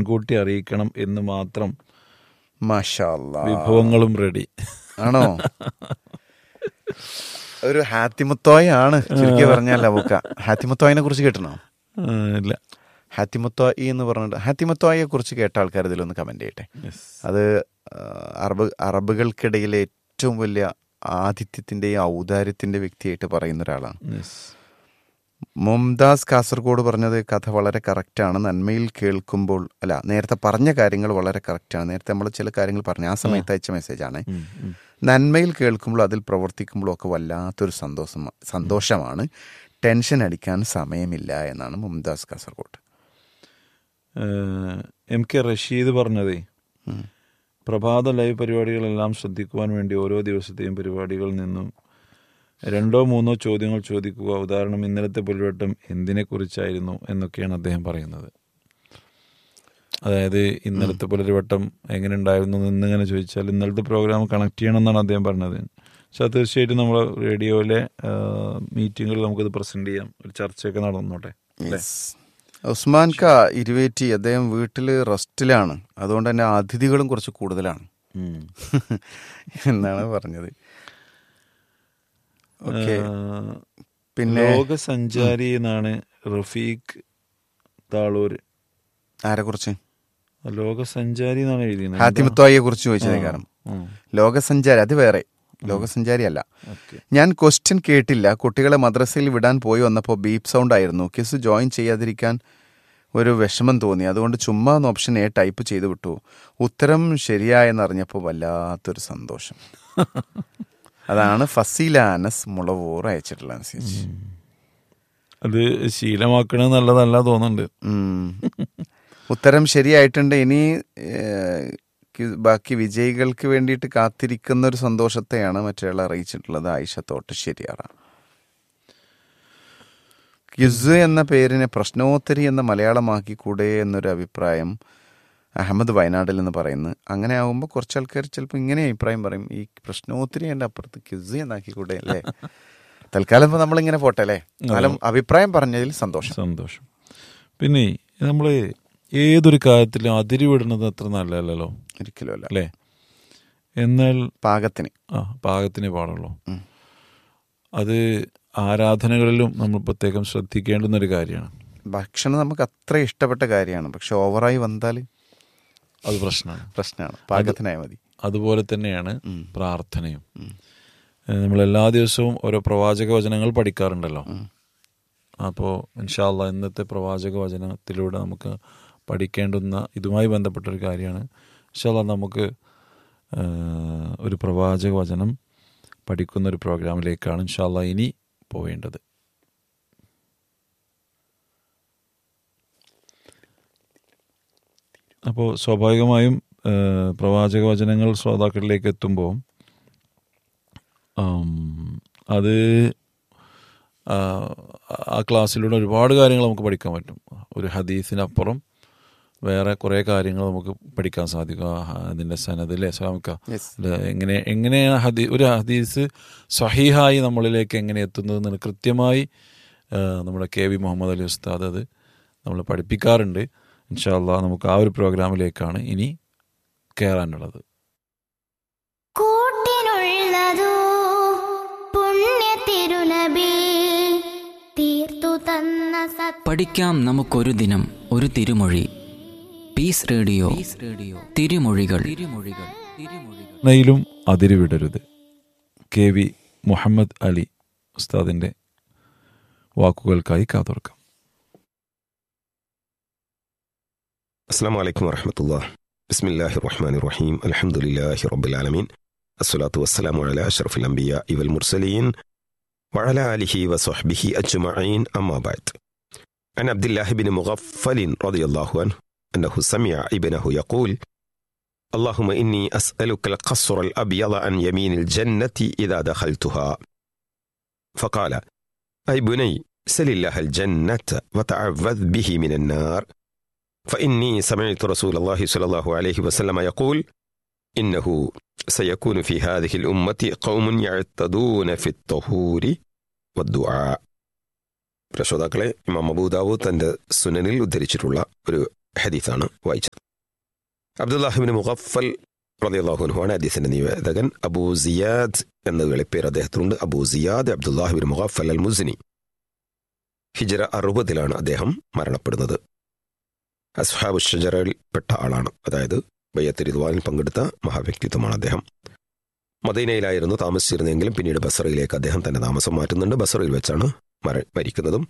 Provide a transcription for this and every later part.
മുൻകൂട്ടി അറിയിക്കണം എന്ന് മാത്രം. മാഷാ അല്ലാ. വിഭവങ്ങളും റെഡി ആണോ? ഒരു ഹാത്തിമുത്തോയ ആണ് ചുരുക്കി പറഞ്ഞാൽ. അബൂക്ക, ഹാത്തിമുത്തോയിനെ കുറിച്ച് കേട്ടണോ? ഇല്ല. ഹാത്തിമുത്തോയി എന്ന് പറഞ്ഞിട്ട്, ഹാത്തിമുത്തോയെ കുറിച്ച് കേട്ട ആൾക്കാർ ഇതിലൊന്ന് കമന്റ് ചെയ്യട്ടെ. അത് അറബുകൾക്കിടയിലെ ഏറ്റവും വലിയ ആതിഥ്യത്തിന്റെയും ഔദാര്യത്തിന്റെ വ്യക്തിയായിട്ട് പറയുന്ന ഒരാളാണ്. മുംതാസ് കാസർഗോഡ് പറഞ്ഞത് കഥ വളരെ കറക്റ്റാണ്. നന്മയിൽ കേൾക്കുമ്പോൾ, അല്ല, നേരത്തെ പറഞ്ഞ കാര്യങ്ങൾ വളരെ കറക്റ്റാണ്. നേരത്തെ നമ്മൾ ചില കാര്യങ്ങൾ പറഞ്ഞു, ആ സമയത്ത് അയച്ച മെസ്സേജാണ്. നന്മയിൽ കേൾക്കുമ്പോൾ അതിൽ പ്രവർത്തിക്കുമ്പോഴും ഒക്കെ വല്ലാത്തൊരു സന്തോഷമാണ്. ടെൻഷൻ അടിക്കാൻ സമയമില്ല എന്നാണ് മുംതാസ് കാസർഗോഡ്. MK റഷീദ് പറഞ്ഞതേ, പ്രഭാത ലൈവ് പരിപാടികളെല്ലാം ശ്രദ്ധിക്കുവാൻ വേണ്ടി ഓരോ ദിവസത്തെയും പരിപാടികളിൽ നിന്നും 2-3 ചോദ്യങ്ങൾ ചോദിക്കുക. ഉദാഹരണം, ഇന്നലത്തെ പുലവട്ടം എന്തിനെക്കുറിച്ചായിരുന്നു എന്നൊക്കെയാണ് അദ്ദേഹം പറയുന്നത്. അതായത് ഇന്നലത്തെ പുലരിവട്ടം എങ്ങനെ ഉണ്ടായിരുന്നു എന്നിങ്ങനെ ചോദിച്ചാൽ ഇന്നലത്തെ പ്രോഗ്രാം കണക്ട് ചെയ്യണമെന്നാണ് അദ്ദേഹം പറഞ്ഞത്. പക്ഷെ അത് തീർച്ചയായിട്ടും നമ്മൾ റേഡിയോയിലെ മീറ്റിങ്ങുകളിൽ നമുക്കത് പ്രസന്റ് ചെയ്യാം, ഒരു ചർച്ചയൊക്കെ നടന്നോട്ടെ. ഉസ്മാൻ ക ഇരുവേറ്റി, അദ്ദേഹം വീട്ടിൽ റെസ്റ്റിലാണ്, അതുകൊണ്ട് തന്നെ അതിഥികളും കുറച്ച് കൂടുതലാണ് എന്നാണ് പറഞ്ഞത്. പിന്നെ ലോകസഞ്ചാരി എന്നാണ് റഫീഖ് താളൂർ. ആരെ കുറിച്ച്? ലോകസഞ്ചാരി എന്നാണ് എഴുതിയത്. ഹാത്തിമുത്തോയെ കുറിച്ച് ചോദിച്ചത്. കാരണം ലോകസഞ്ചാരി അത് വേറെ, ലോകസഞ്ചാരി അല്ല. ഞാൻ ക്വസ്റ്റ്യൻ കേട്ടില്ല. കുട്ടികളെ മദ്രസയിൽ വിടാൻ പോയി വന്നപ്പോൾ ബീപ്പ് സൗണ്ട് ആയിരുന്നു. ക്വിസ് ജോയിൻ ചെയ്യാതിരിക്കാൻ ഒരു വിഷമം തോന്നി. അതുകൊണ്ട് ചുമ്മാ ഓപ്ഷൻ എ ടൈപ്പ് ചെയ്ത് വിട്ടു. ഉത്തരം ശരിയായെന്നറിഞ്ഞപ്പോൾ വല്ലാത്തൊരു സന്തോഷം. അതാണ് ഫസീല അനസ് മുളവൂർ അയച്ചിട്ടുള്ള മെസ്സേജ്. അത് ശീലമാക്കണത് നല്ലതല്ല തോന്നുന്നുണ്ട്. ഉത്തരം ശരിയായിട്ടുണ്ട്. ഇനി ബാക്കി വിജയികൾക്ക് വേണ്ടിയിട്ട് കാത്തിരിക്കുന്ന ഒരു സന്തോഷത്തെയാണ് മറ്റൊരാൾ അറിയിച്ചിട്ടുള്ളത്. ആയിഷ തോട്ടശ്ശേരിയാറ. ക്വിസ് എന്ന പേരിനെ പ്രശ്നോത്തരി എന്ന മലയാളമാക്കി കൂടെ എന്നൊരു അഭിപ്രായം അഹമ്മദ് വയനാട്ടിൽ നിന്ന് പറയുന്നു. അങ്ങനെ ആകുമ്പോൾ കുറച്ച് ആൾക്കാർ ചിലപ്പോൾ ഇങ്ങനെ അഭിപ്രായം പറയും, ഈ പ്രശ്നോത്തരി എൻ്റെ അപ്പുറത്ത് ക്വിസ് എന്നാക്കി കൂടെ അല്ലേ. തൽക്കാലം ഇപ്പോൾ നമ്മളിങ്ങനെ പോട്ടെ അല്ലേ. എന്നാലും അഭിപ്രായം പറഞ്ഞതിൽ സന്തോഷം. പിന്നെ നമ്മൾ ഏതൊരു കാര്യത്തിലും അതിരിവിടുന്നത് അത്ര നല്ലതല്ലോ. ഒരിക്കലും അല്ല അല്ലേ. എന്നാൽ പാകത്തിനെ പാടുള്ളൂ. അത് ആരാധനകളിലും നമ്മൾ പ്രത്യേകം ശ്രദ്ധിക്കേണ്ടുന്നൊരു കാര്യമാണ്. ഭക്ഷണം നമുക്ക് അത്ര ഇഷ്ടപ്പെട്ട കാര്യമാണ്, പക്ഷെ ഓവറായി വന്നാൽ അത് പ്രശ്നമാണ്. പാകത്തിനായി മതി. അതുപോലെ തന്നെയാണ് പ്രാർത്ഥനയും. നമ്മൾ എല്ലാ ദിവസവും ഓരോ പ്രവാചക വചനങ്ങൾ പഠിക്കാറുണ്ടല്ലോ. അപ്പോൾ ഇൻഷാ അല്ലാഹ് ഇന്നത്തെ പ്രവാചക വചനത്തിലൂടെ നമുക്ക് പഠിക്കേണ്ടുന്ന ഇതുമായി ബന്ധപ്പെട്ടൊരു കാര്യമാണ്. ഇൻഷാ അല്ലാഹ് നമുക്ക് ഒരു പ്രവാചക വചനം പഠിക്കുന്ന ഒരു പ്രോഗ്രാമിലേക്കാണ് ഇൻഷാ അല്ലാഹ് ഇനി പോവേണ്ടത്. അപ്പോൾ സ്വാഭാവികമായും പ്രവാചക വചനങ്ങൾ ശ്രോതാക്കളിലേക്ക് എത്തുമ്പോൾ അത് ആ ക്ലാസ്സിലൂടെ ഒരുപാട് കാര്യങ്ങൾ നമുക്ക് പഠിക്കാൻ പറ്റും. ഒരു ഹദീസിനപ്പുറം വേറെ കുറേ കാര്യങ്ങൾ നമുക്ക് പഠിക്കാൻ സാധിക്കും. അതിൻ്റെ സനദിലെ എങ്ങനെയാണ് ഒരു ഹദീസ് സ്വഹീഹായി നമ്മളിലേക്ക് എങ്ങനെ എത്തുന്നതെന്ന് കൃത്യമായി നമ്മുടെ KV മുഹമ്മദ് അലി ഉസ്താദ് അത് നമ്മൾ പഠിപ്പിക്കാറുണ്ട്. ഇൻഷാ അല്ലാഹ് നമുക്ക് ആ ഒരു പ്രോഗ്രാമിലേക്കാണ് ഇനി കയറാനുള്ളത്. പഠിക്കാം നമുക്കൊരു ദിനം ഒരു തിരുമൊഴി. പീസ് റേഡിയോ തിരുമൊഴികൾ. യിലും അതിരുവിടരുത്. KV മുഹമ്മദ് അലി ഉസ്താദിൻ്റെ വാക്കുകൾക്കായി കാതോർക്കാം. അസ്സലാമു അലൈക്കും വറഹ്മത്തുള്ളാഹി. ബിസ്മില്ലാഹിർ റഹ്മാനിർ റഹീം. അൽഹംദുലില്ലാഹി റബ്ബിൽ ആലമീൻ. അസ്സലാത്തു വസ്സലാമു അലാ അഷ്റഫിൽ അംബിയാഇ വൽ മുർസലീൻ വഅലാ ആലിഹി വസഹ്ബിഹി അജ്മഈൻ. അമ്മാ ബഅദ്. അൻ അബ്ദുല്ലാഹി ബിൻ മുഗഫ്ഫൽ റളിയല്ലാഹു അൻഹു أنه سمع ابنه يقول اللهم إني أسألك القصر الأبيض عن يمين الجنة إذا دخلتها. فقال أي بني سل الله الجنة وتعوذ به من النار فإني سمعت رسول الله صلى الله عليه وسلم يقول إنه سيكون في هذه الأمة قوم يعتدون في الطهور والدعاء. പ്രശോതാക്കളെ, ഇമാം അബൂ ദാവൂദ് തൻ്റെ സുനനിൽ ഉദ്ധരിച്ചിട്ടുള്ള ഒരു ഹദീസാണ് വായിച്ചത്. അബ്ദുല്ലാഹിബ്നു മുഗഫൽ റളിയല്ലാഹു അൻഹു ആണ് ഹദീസിന്റെ നിവേദകൻ. അബൂ സിയാദ് എന്ന വിളിപ്പേര് അദ്ദേഹത്തിനുണ്ട്. അബൂ സിയാദ് അബ്ദുല്ലാഹിബ്നു മുഗഫൽ അൽ മുസ്നി. ഹിജ്റ 60 അദ്ദേഹം മരണപ്പെടുന്നത്. അസ്ഹാബു ഷജറയിൽപ്പെട്ട ആളാണ്, അതായത് ബൈഅത്ത് റിദ്വാനിൽ പങ്കെടുത്ത മഹാവ്യക്തിത്വമാണ് അദ്ദേഹം. മദീനയിലായിരുന്നു താമസിച്ചിരുന്നെങ്കിലും പിന്നീട് ബസറയിലേക്ക് അദ്ദേഹം തന്നെ താമസം മാറ്റുന്നുണ്ട്. ബസറയിൽ വെച്ചാണ് മരിക്കുന്നതും.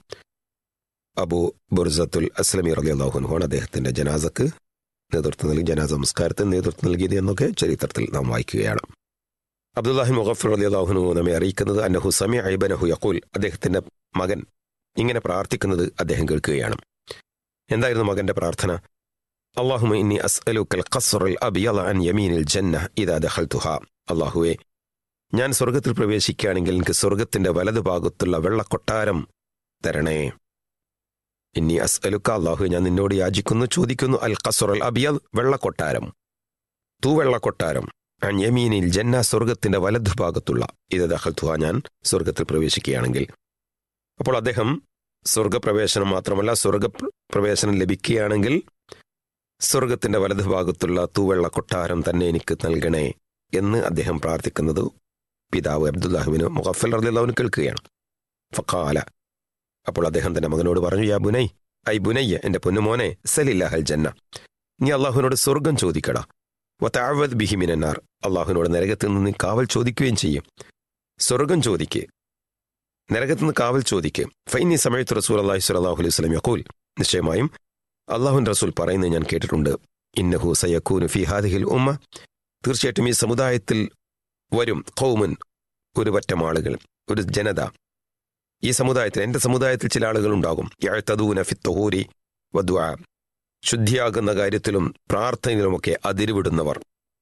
അബൂ ബുർസത്തുൽ അസ്ലമി റളിയല്ലാഹു അൻഹു ആണ് അദ്ദേഹത്തിന്റെ ജനാസക്ക് നേതൃത്വം നൽകി, ജനാസ നമസ്കാരത്തിന് നേതൃത്വം നൽകിയത് എന്നൊക്കെ ചരിത്രത്തിൽ നാം വായിക്കുകയാണ്. അബ്ദുല്ലാഹി മുഗഫർ റളിയല്ലാഹു അൻഹു നമ്മെ അറിയിക്കുന്നത് അന്നഹു സമിഅ ഇബ്നഹു യഖൂൽ, അദ്ദേഹത്തിന്റെ മകൻ ഇങ്ങനെ പ്രാർത്ഥിക്കുന്നത് അദ്ദേഹം കേൾക്കുകയാണ്. എന്തായിരുന്നു മകന്റെ പ്രാർത്ഥന? അല്ലാഹുമ്മ ഇന്നി അസ്അലുക്കൽ ഖസ്റൽ അബ്യള അൻ യമീനിൽ ജന്ന ഇദാ ദഖൽതുഹാ. അല്ലാഹുവേ, ഞാൻ സ്വർഗത്തിൽ പ്രവേശിക്കുകയാണെങ്കിൽ എനിക്ക് സ്വർഗത്തിന്റെ വലതുഭാഗത്തുള്ള വെള്ളക്കൊട്ടാരം തരണേ. ഇന്നി അസ്അലുക്ക, അല്ലാഹുവേ ഞാൻ നിന്നോട് യാചിക്കുന്നു, ചോദിക്കുന്നു, അൽ ഖസ്റൽ അബ്യൾ, വെള്ളക്കൊട്ടാരം, തൂവെള്ളക്കൊട്ടാരം, അൻ യമീനിൽ ജന്ന, സ്വർഗത്തിന്റെ വലതുഭാഗത്തുള്ള, ഇദാ ദഖൽതുഹാ, ഞാൻ സ്വർഗത്തിൽ പ്രവേശിക്കുകയാണെങ്കിൽ. അപ്പോൾ അദ്ദേഹം സ്വർഗപ്രവേശനം മാത്രമല്ല, സ്വർഗപ്രവേശനം ലഭിക്കുകയാണെങ്കിൽ സ്വർഗത്തിന്റെ വലതുഭാഗത്തുള്ള തൂവെള്ള കൊട്ടാരം തന്നെ എനിക്ക് നൽകണേ എന്ന് അദ്ദേഹം പ്രാർത്ഥിക്കുന്നത് പിതാവ് അബ്ദുല്ലാഹിബ്നു മുഗഫൽ റളിയല്ലാഹു അൻഹു കേൾക്കുകയാണ്. ഫഖാല, അപ്പോൾ അദ്ദേഹം തന്റെ മകനോട് പറഞ്ഞു, യാ ബുനൈ, ഐ ബുനയ്യ, എന്റെ പൊന്നുമോനെ, സലില്ലാഹൽ ജന്ന, നീ അള്ളാഹുവിനോട് സ്വർഗം ചോദിക്കടാ. വതഅവദ് ബിഹി മിനന്നാർ, അള്ളാഹുവിനോട് നരകത്തിൽ നിന്ന് നീ കാവൽ ചോദിക്കുകയും ചെയ്യും. സ്വർഗം ചോദിക്ക്, നരകത്തിൽ നിന്ന് കാവൽ ചോദിക്ക്. ഫൈനി സമയത്ത് റസൂലുള്ളാഹി സ്വല്ലല്ലാഹു അലൈഹി വസല്ലം യഖൂൽ, നിശ്ചയമായും അള്ളാഹുവിന്റെ റസൂൽ പറയുന്നത് ഞാൻ കേട്ടിട്ടുണ്ട്, ഇന്നഹു സയകൂനു ഫീ ഹാദിഹിൽ ഉമ്മ, തീർച്ചയായിട്ടും ഈ സമുദായത്തിൽ വരും, ഖൗമുൻ, ഒരു പറ്റം ആളുകൾ, ഒരു ജനത, ഈ സമുദായത്തിൽ, എന്റെ സമുദായത്തിൽ ചില ആളുകൾ ഉണ്ടാകും, യഅ്തദൂന ഫി തുഹൂരി വദുആ, ശുദ്ധിയാകുന്ന കാര്യത്തിലും പ്രാർത്ഥനയിലുമൊക്കെ അതിരുവിടുന്നവർ,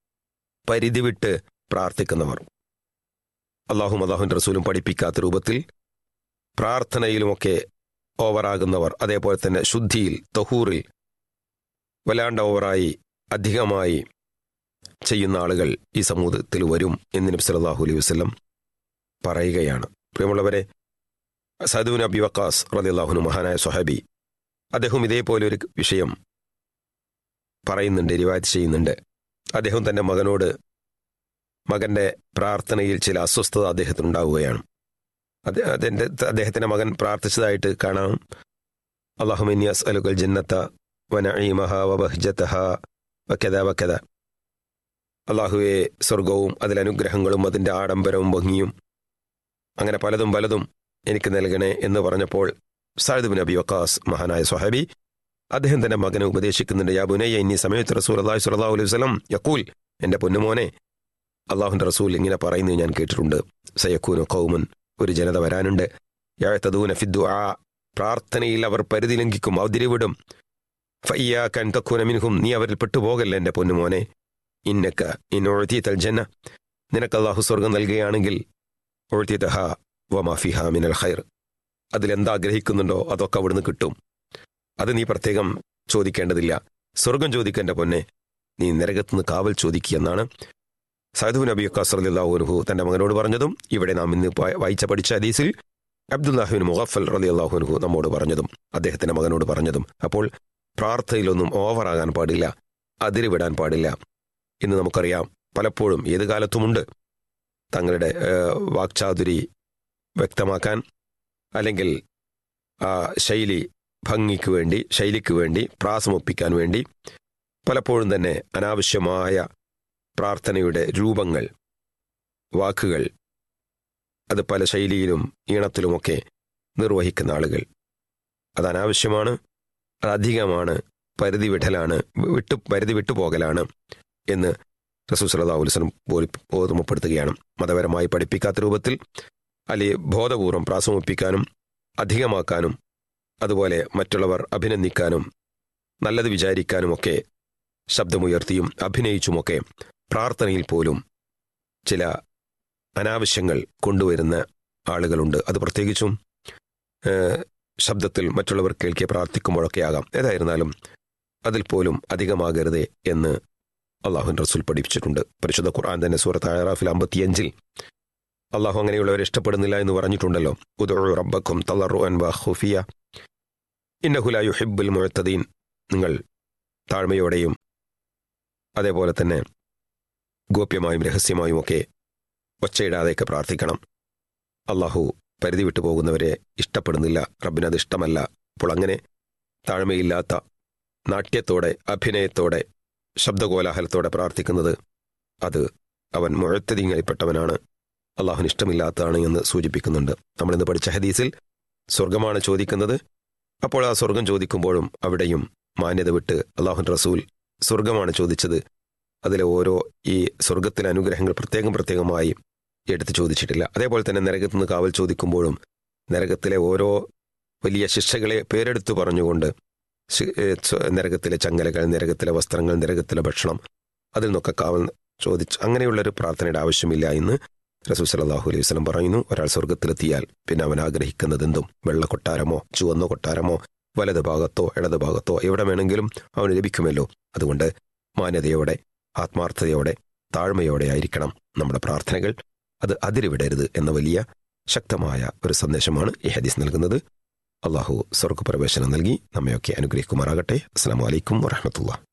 പരിധി വിട്ട് പ്രാർത്ഥിക്കുന്നവർ, അള്ളാഹും അള്ളാഹുവിന്റെ റസൂലും പഠിപ്പിക്കാത്ത രൂപത്തിൽ പ്രാർത്ഥനയിലുമൊക്കെ ഓവറാകുന്നവർ, അതേപോലെ തന്നെ ശുദ്ധിയിൽ, തഹൂറിൽ വല്ലാണ്ട് ഓവറായി അധികമായി ചെയ്യുന്ന ആളുകൾ ഈ സമൂഹത്തിൽ വരും എന്ന് നബി സല്ലല്ലാഹു അലൈഹി വസല്ലം പറയുകയാണ്. പ്രിയമുള്ളവരെ, സഅദ് ഇബ്നു അബി വഖാസ് റളിയല്ലാഹു അൻഹു, മഹാനായ സ്വഹാബി, അദ്ദേഹം ഇതേപോലെ ഒരു വിഷയം പറയുന്നുണ്ട്, റിവായത്ത് ചെയ്യുന്നുണ്ട്. അദ്ദേഹം തന്റെ മകനോട്, മകന്റെ പ്രാർത്ഥനയിൽ ചില അസ്വസ്ഥത അദ്ദേഹത്തിനുണ്ടാവുകയാണ്. അദ്ദേഹത്തിന്റെ മകൻ പ്രാർത്ഥിച്ചതായിട്ട് കാണാം. അല്ലാഹുമ്മ ഇന്നി അസ്അലുക്കൽ ജന്നത വനഈമഹ വബഹ്ജതഹ വകദ വകദ, അല്ലാഹുവേ, സ്വർഗവും അതിലെ അനുഗ്രഹങ്ങളും അതിന്റെ ആഡംബരവും ഭംഗിയും അങ്ങനെ പലതും പലതും എനിക്ക് നൽകണേ എന്ന് പറഞ്ഞപ്പോൾ സഅദ് ഇബ്നു അബി വഖാസ്, മഹാനായ സ്വഹാബി, അദ്ദേഹം തന്റെ മകനെ ഉപദേശിക്കുന്നുണ്ട്. യാ ബുനയ്യ ഇന്നി സമയത്ത് റസൂലുള്ളാഹി സ്വല്ലല്ലാഹു അലൈഹി വസല്ലം യഖൂൽ, എന്റെ പൊന്നുമോനെ, അള്ളാഹുവിന്റെ റസൂൽ ഇങ്ങനെ പറയുന്നത് ഞാൻ കേട്ടിട്ടുണ്ട്, സയകൂനു ഖൗമുൻ, ഒരു ജനത വരാനുണ്ട്, യഅ്തദൂന ഫി ദുആ, പ്രാർത്ഥനയിൽ അവർ പരിധി ലംഘിക്കും, അതിരുവിടും. ഫഇയ്യാക അൻ തകൂന മിൻഹും, നീ അവരിൽ പെട്ടുപോകല്ല എന്റെ പൊന്നുമോനെ. ഇന്നക ഇൻ ഉഅ്തീതൽ ജന്ന, നിനക്ക് അല്ലാഹു സ്വർഗം നൽകുകയാണെങ്കിൽ, ഉഅ്തീതഹാ വമാ ഫിഹാ മിനൽ ഖൈർ, അതിലെന്താഗ്രഹിക്കുന്നുണ്ടോ അതൊക്കെ അവിടുന്ന് കിട്ടും. അത് നീ പ്രത്യേകം ചോദിക്കേണ്ടതില്ല. സ്വർഗം ചോദിക്കേണ്ട പൊന്നെ, നീ നരകത്തുനിന്ന് കാവൽ ചോദിക്കുകയെന്നാണ് സഅദ് ഇബ്നു അബി വഖാസ് റളിയല്ലാഹു അൻഹു തന്റെ മകനോട് പറഞ്ഞതും ഇവിടെ നാം ഇന്ന് പഠിച്ച ഹദീസിൽ അബ്ദുല്ലാഹിബ്നു മുഗഫൽ റളിയല്ലാഹു അൻഹു നമ്മോട് പറഞ്ഞതും അദ്ദേഹത്തിന്റെ മകനോട് പറഞ്ഞതും. അപ്പോൾ പ്രാർത്ഥനയിലൊന്നും ഓവറാകാൻ പാടില്ല, അതിരുവിടാൻ പാടില്ല. ഇന്ന് നമുക്കറിയാം, പലപ്പോഴും ഏത് കാലത്തുമുണ്ട്, തങ്ങളുടെ വാക്ചാതുരി വ്യക്തമാക്കാൻ അല്ലെങ്കിൽ ആ ശൈലിക്ക് വേണ്ടി പ്രാസമൊപ്പിക്കാൻ വേണ്ടി പലപ്പോഴും തന്നെ അനാവശ്യമായ പ്രാർത്ഥനയുടെ രൂപങ്ങൾ, വാക്കുകൾ, അത് പല ശൈലിയിലും ഈണത്തിലുമൊക്കെ നിർവഹിക്കുന്ന ആളുകൾ, അത് അനാവശ്യമാണ്, അത് അധികമാണ്, പരിധി വിട്ടുപോകലാണ് എന്ന് റസൂൽ സ്വല്ലല്ലാഹു അലൈഹി വസല്ലം ഓർമ്മപ്പെടുത്തുകയാണ്. മതപരമായി പഠിപ്പിക്കാത്ത രൂപത്തിൽ അല്ലെങ്കിൽ ബോധപൂർവം പ്രാസമൊപ്പിക്കാനും അധികമാക്കാനും അതുപോലെ മറ്റുള്ളവർ അഭിനന്ദിക്കാനും നല്ലത് വിചാരിക്കാനുമൊക്കെ ശബ്ദമുയർത്തിയും അഭിനയിച്ചുമൊക്കെ പ്രാർത്ഥനയിൽ പോലും ചില അനാവശ്യങ്ങൾ കൊണ്ടുവരുന്ന ആളുകളുണ്ട്. അത് പ്രത്യേകിച്ചും ശബ്ദത്തിൽ മറ്റുള്ളവർ കേൾക്കി പ്രാർത്ഥിക്കുമ്പോഴൊക്കെ ആകാം. ഏതായിരുന്നാലും അതിൽ പോലും അധികമാകരുതേ എന്ന് അള്ളാഹുവിന്റെ റസൂൽ പഠിപ്പിച്ചിട്ടുണ്ട്. പരിശുദ്ധ ഖുർആൻ തന്നെ സൂറത്ത് അഅറാഫിൽ 55 അള്ളാഹു അങ്ങനെയുള്ളവരെ ഇഷ്ടപ്പെടുന്നില്ല എന്ന് പറഞ്ഞിട്ടുണ്ടല്ലോ. ഉദ്ഉ റബ്ബക്കും തളറുഅൻ വഖുഫിയ ഇന്നഹു ലാ യുഹിബ്ബുൽ മുഅ്തദീൻ, നിങ്ങൾ താഴ്മയോടെയും അതേപോലെ തന്നെ ഗോപ്യമായും രഹസ്യമായും ഒക്കെ ഒച്ചയിടാതെയൊക്കെ പ്രാർത്ഥിക്കണം. അള്ളാഹു പരിധി വിട്ടു പോകുന്നവരെ ഇഷ്ടപ്പെടുന്നില്ല, റബ്ബിനത് ഇഷ്ടമല്ല. അപ്പോൾ അങ്ങനെ താഴ്മയില്ലാത്ത നാട്യത്തോടെ, അഭിനയത്തോടെ, ശബ്ദകോലാഹലത്തോടെ പ്രാർത്ഥിക്കുന്നത് അത് അവൻ മുഅ്തദിങ്ങളിൽപ്പെട്ടവനാണ്, അള്ളാഹുവിന് ഇഷ്ടമില്ലാത്തതാണ് എന്ന് സൂചിപ്പിക്കുന്നുണ്ട്. നമ്മളിന്ന് പഠിച്ച ഹദീസിൽ സ്വർഗമാണ് ചോദിക്കുന്നത്. അപ്പോൾ ആ സ്വർഗം ചോദിക്കുമ്പോഴും അവിടെയും മാന്യത വിട്ട് അള്ളാഹുവിൻ്റെ റസൂൽ സ്വർഗമാണ് ചോദിച്ചത്. അതിലെ ഓരോ ഈ സ്വർഗത്തിലെ അനുഗ്രഹങ്ങൾ പ്രത്യേകമായി എടുത്ത് ചോദിച്ചിട്ടില്ല. അതേപോലെ തന്നെ നരകത്തിൽ നിന്ന് കാവൽ ചോദിക്കുമ്പോഴും നരകത്തിലെ ഓരോ വലിയ ശിക്ഷകളെ പേരെടുത്തു പറഞ്ഞുകൊണ്ട് നരകത്തിലെ ചങ്ങലകൾ, നരകത്തിലെ വസ്ത്രങ്ങൾ, നരകത്തിലെ ഭക്ഷണം, അതിൽ നിന്നൊക്കെ കാവൽ ചോദിച്ച് അങ്ങനെയുള്ളൊരു പ്രാർത്ഥനയുടെ ആവശ്യമില്ല എന്ന് റസൂൽ സല്ലല്ലാഹു അലൈഹി വസല്ലം പറയുന്നു. ഒരാൾ സ്വർഗത്തിലെത്തിയാൽ പിന്നെ അവൻ ആഗ്രഹിക്കുന്നതെന്തും വെള്ള കൊട്ടാരമോ ചുവന്ന കൊട്ടാരമോ വലത് ഭാഗത്തോ ഇടത് ഭാഗത്തോ എവിടെ വേണമെങ്കിലും അവന് ലഭിക്കുമല്ലോ. അതുകൊണ്ട് മാന്യതയോടെ, ആത്മാർത്ഥതയോടെ, താഴ്മയോടെ ആയിരിക്കണം നമ്മുടെ പ്രാർത്ഥനകൾ. അത് അതിരുവിടരുത് എന്ന വലിയ ശക്തമായ ഒരു സന്ദേശമാണ് ഈ ഹദീസ് നൽകുന്നത്. അള്ളാഹു സ്വർഗപ്രവേശനം നൽകി നമ്മയൊക്കെ അനുഗ്രഹിക്കുമാറാകട്ടെ. അസ്സലാമു അലൈക്കും വറഹ്മത്തുള്ളാഹി.